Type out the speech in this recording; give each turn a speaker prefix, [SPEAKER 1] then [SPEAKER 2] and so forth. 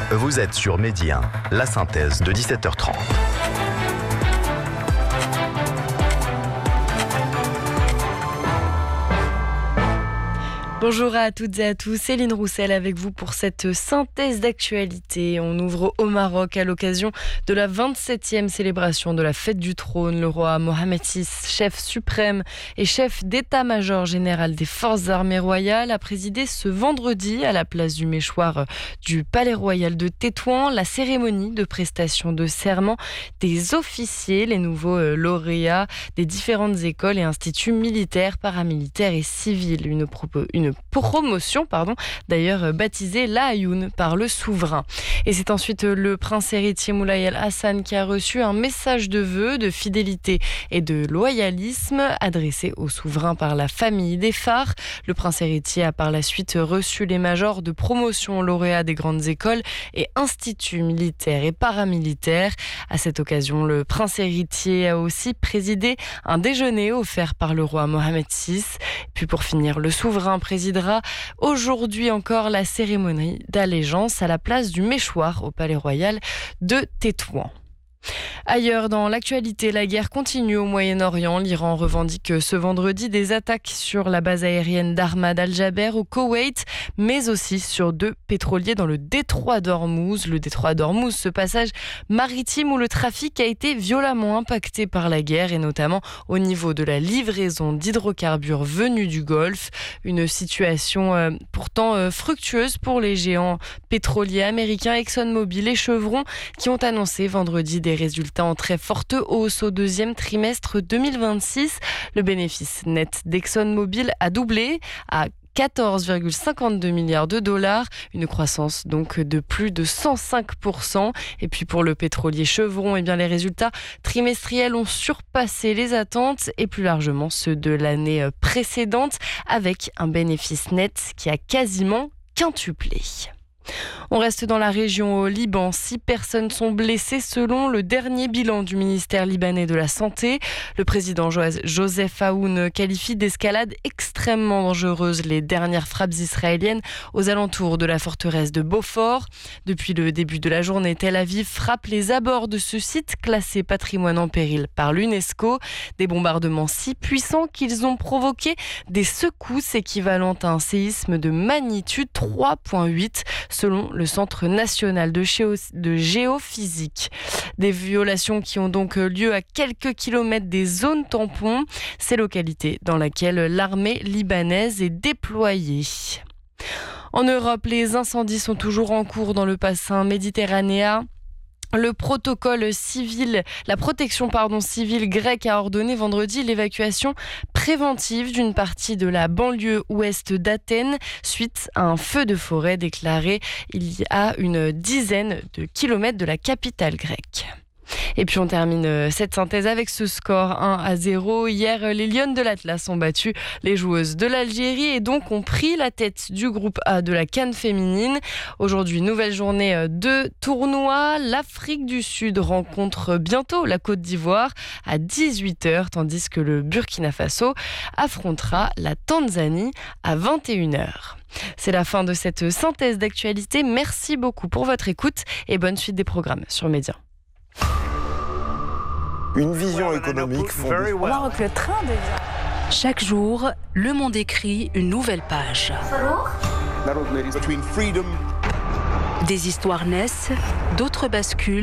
[SPEAKER 1] Vous êtes sur Midi 1, la synthèse de 17h30.
[SPEAKER 2] Bonjour à toutes et à tous, Céline Roussel avec vous pour cette synthèse d'actualité. On ouvre au Maroc à l'occasion de la 27e célébration de la fête du trône. Le roi Mohamed VI, chef suprême et chef d'état-major général des forces armées royales, a présidé ce vendredi à la place du Méchoir du Palais Royal de Tétouan la cérémonie de prestation de serment des officiers, les nouveaux lauréats des différentes écoles et instituts militaires, paramilitaires et civils. Une promotion, d'ailleurs baptisée la Ayoun par le souverain. Et c'est ensuite le prince héritier Moulay El Hassan qui a reçu un message de vœux, de fidélité et de loyalisme adressé au souverain par la famille des phares. Le prince héritier a par la suite reçu les majors de promotion lauréats des grandes écoles et instituts militaires et paramilitaires. À cette occasion, le prince héritier a aussi présidé un déjeuner offert par le roi Mohamed VI. Puis pour finir, le souverain présidera aujourd'hui encore la cérémonie d'allégeance à la place du Méchoir au Palais Royal de Tétouan. Ailleurs dans l'actualité, la guerre continue au Moyen-Orient. L'Iran revendique ce vendredi des attaques sur la base aérienne d'Ahmad Al-Jaber au Koweït, mais aussi sur 2 pétroliers dans le détroit d'Ormuz. Le détroit d'Ormuz, ce passage maritime où le trafic a été violemment impacté par la guerre et notamment au niveau de la livraison d'hydrocarbures venus du Golfe. Une situation pourtant fructueuse pour les géants pétroliers américains ExxonMobil et Chevron qui ont annoncé vendredi des résultats en très forte hausse au 2e trimestre 2026. Le bénéfice net d'ExxonMobil a doublé à 14,52 milliards de dollars, une croissance donc de plus de 105%. Et puis pour le pétrolier Chevron, les résultats trimestriels ont surpassé les attentes et plus largement ceux de l'année précédente avec un bénéfice net qui a quasiment quintuplé. On reste dans la région au Liban. 6 personnes sont blessées selon le dernier bilan du ministère libanais de la Santé. Le président Joseph Aoun qualifie d'escalade extrêmement dangereuse les dernières frappes israéliennes aux alentours de la forteresse de Beaufort. Depuis le début de la journée, Tel Aviv frappe les abords de ce site classé patrimoine en péril par l'UNESCO. Des bombardements si puissants qu'ils ont provoqué des secousses équivalentes à un séisme de magnitude 3,8 selon le Centre national de géophysique. Des violations qui ont donc lieu à quelques kilomètres des zones tampons, ces localités dans lesquelles l'armée libanaise est déployée. En Europe, les incendies sont toujours en cours dans le bassin méditerranéen. La protection civile grecque a ordonné vendredi l'évacuation préventive d'une partie de la banlieue ouest d'Athènes suite à un feu de forêt déclaré il y a une dizaine de kilomètres de la capitale grecque. Et puis on termine cette synthèse avec ce score 1-0. Hier, les Lionnes de l'Atlas ont battu les joueuses de l'Algérie et donc ont pris la tête du groupe A de la CAN féminine. Aujourd'hui, nouvelle journée de tournoi. L'Afrique du Sud rencontre bientôt la Côte d'Ivoire à 18h, tandis que le Burkina Faso affrontera la Tanzanie à 21h. C'est la fin de cette synthèse d'actualité. Merci beaucoup pour votre écoute et bonne suite des programmes sur Média.
[SPEAKER 3] Une vision économique fondée.
[SPEAKER 4] Au Maroc, le train déjà.
[SPEAKER 5] Chaque jour, Le Monde écrit une nouvelle page. Des histoires naissent, d'autres basculent.